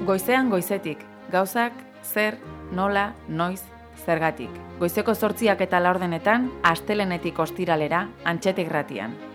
Goizean goizetik, gauzak, zer, nola, noiz, zergatik. Goizeko 8 eta 4 astelehenetik ostiralera, Antxeta irratian.